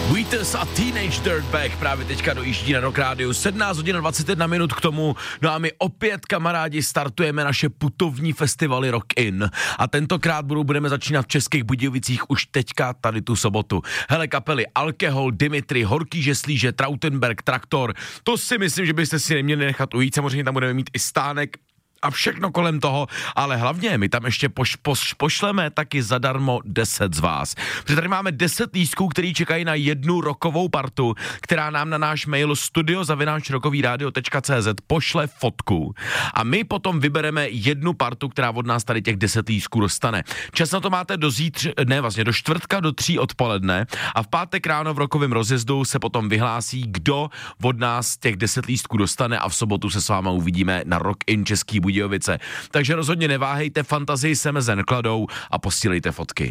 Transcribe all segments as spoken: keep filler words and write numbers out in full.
Wheatus a Teenage Dirtbag právě teďka dojíždí na Rock Rádiu. sedmnáct hodin dvacet jedna minut k tomu. No a my opět, kamarádi, startujeme naše putovní festivaly Rock In. A tentokrát budou, budeme začínat v Českých Budějovicích už teďka tady tu sobotu. Hele, kapely Alkohol, Dimitri, Horký Žeslíže, Trautenberg, Traktor. To si myslím, že byste si neměli nechat ujít. Samozřejmě tam budeme mít i stánek a všechno kolem toho, ale hlavně my tam ještě poš, poš, pošleme taky zadarmo deset z vás. Protože tady máme deset lístků, který čekají na jednu rokovou partu, která nám na náš mail studio zavináč rokovýradio tečka cé zet pošle fotku a my potom vybereme jednu partu, která od nás tady těch deset lístků dostane. Čas na to máte do zítř, ne vlastně do čtvrtka do tří odpoledne a v pátek ráno v rokovém rozjezdu se potom vyhlásí, kdo od nás těch deset lístků dostane a v sobotu se s váma uvidíme na Rock In Český Budějovice. Takže rozhodně neváhejte, fantazii se meze nekladou a posílejte fotky.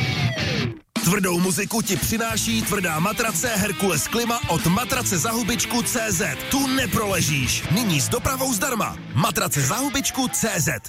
Tvrdou muziku ti přináší tvrdá matrace Herkules Klima od matrace za hubičku tečka cé zet. Tu neproležíš. Nyní s dopravou zdarma. Matrace za hubičku tečka cé zet.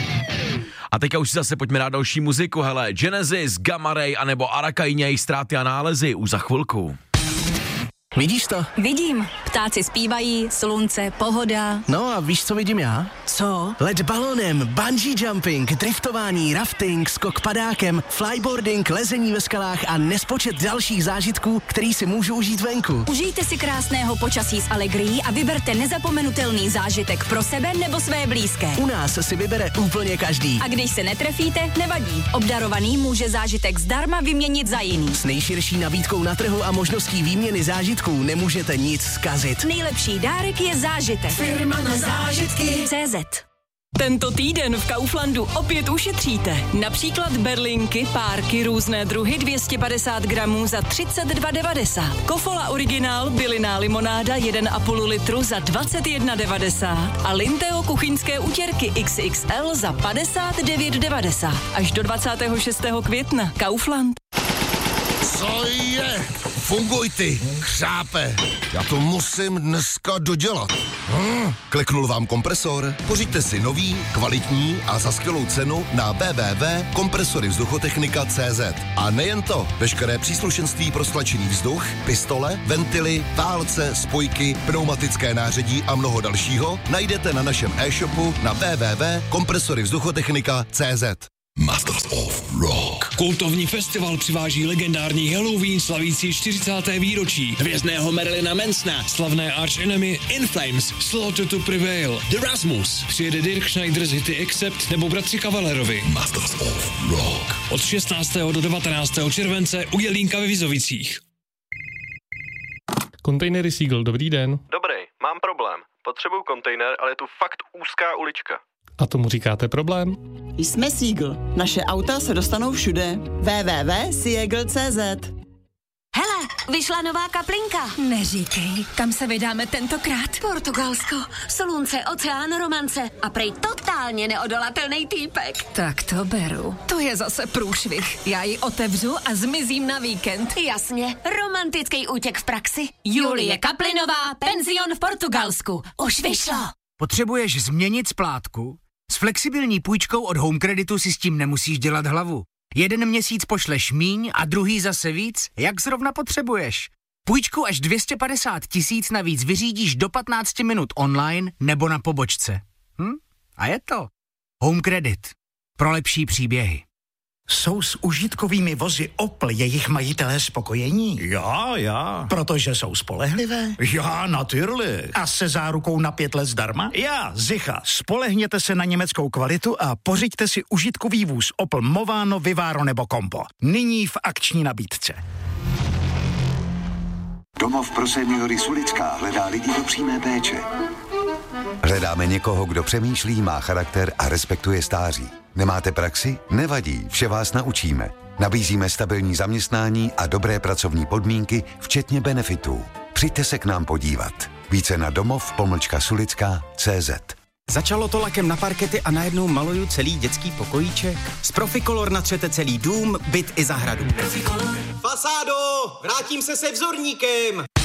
A teďka už si zase pojďme na další muziku, hele. Genesis, Gamma Ray anebo Arakaině, Ztráty a nálezy už za chvilku. Vidíš to? Vidím. Ptáci zpívají, slunce, pohoda. No a víš, co vidím já? Co? Let balonem, bungee jumping, driftování, rafting, skok padákem, flyboarding, lezení ve skalách a nespočet dalších zážitků, který si můžu užít venku. Užijte si krásného počasí s Allegrií a vyberte nezapomenutelný zážitek pro sebe nebo své blízké. U nás si vybere úplně každý. A když se netrefíte, nevadí. Obdarovaný může zážitek zdarma vyměnit za jiný. S nejširší nabídkou na trhu a možností výměny zážitků nemůžete nic zkazit. Nejlepší dárek je zážitek. Firma na zážitky tečka cé zet. Tento týden v Kauflandu opět ušetříte. Například berlinky, párky, různé druhy dvě stě padesát gramů za třicet dva devadesát. Kofola originál, bylinná limonáda jeden a půl litru za dvacet jedna devadesát. A Linteo kuchyňské utěrky iks iks el za padesát devět devadesát. Až do dvacátého šestého května. Kaufland. Co je? Funguj ty, chřápe. Já to musím dneska dodělat. Hm, kliknul vám kompresor? Pořiďte si nový, kvalitní a za skvělou cenu na w w w tečka kompresory vzduchotechnika tečka cé zet. A nejen to, veškeré příslušenství pro stlačený vzduch, pistole, ventily, válce, spojky, pneumatické nářadí a mnoho dalšího najdete na našem e-shopu na w w w tečka kompresory vzduchotechnika tečka cé zet. Masters of Rock. Kultovní festival přiváží legendární Halloween slavící čtyřicáté výročí, hvězdného Marilyna Mansona, slavné Arch Enemy, In Flames, Slaughter to Prevail, The Rasmus, přijede Dirk Schneider z hity Accept nebo bratři Kavalerovi. Masters of Rock. Od šestnáctého do devatenáctého července u Jelínka ve Vizovicích. Kontejnery Seagull, dobrý den. Dobrý, mám problém. Potřebuju kontejner, ale je tu fakt úzká ulička. A tomu říkáte problém? Jsme Seagull. Naše auta se dostanou všude. w w w tečka seagull tečka cé zet. Hele, vyšla nová kaplinka. Neříkej, kam se vydáme tentokrát? Portugalsko, slunce, oceán, romance a prej totálně neodolatelný týpek. Tak to beru. To je zase průšvih. Já ji otevřu a zmizím na víkend. Jasně, romantický útěk v praxi. Julie Kaplinová, penzion v Portugalsku. Už vyšlo. Potřebuješ změnit splátku? S flexibilní půjčkou od Home Creditu si s tím nemusíš dělat hlavu. Jeden měsíc pošleš míň a druhý zase víc, jak zrovna potřebuješ. Půjčku až dvě stě padesát tisíc navíc vyřídíš do patnáct minut online nebo na pobočce. Hm? A je to. Home Credit. Pro lepší příběhy. Jsou s užitkovými vozy Opel jejich majitelé spokojení? Já, já. Protože jsou spolehlivé? Já, natürlich. A se zárukou na pět let zdarma? Já, zicha. Spolehněte se na německou kvalitu a pořiďte si užitkový vůz Opel Movano, Vivaro nebo Combo. Nyní v akční nabídce. Domov pro seniory Sulická hledá lidi do přímé péče. Hledáme někoho, kdo přemýšlí, má charakter a respektuje stáří. Nemáte praxi? Nevadí, vše vás naučíme. Nabízíme stabilní zaměstnání a dobré pracovní podmínky, včetně benefitů. Přijďte se k nám podívat. Více na domov pomlčka sulická tečka cé zet. Začalo to lakem na parkety a najednou maluju celý dětský pokojíček. Z Proficolor natřete celý dům, byt i zahradu. Fasádo, vrátím se se vzorníkem.